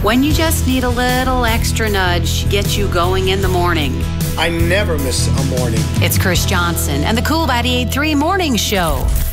When you just need a little extra nudge, get you going in the morning. I never miss a morning. It's Chris Johnson and the Cool 98.3 Morning Show.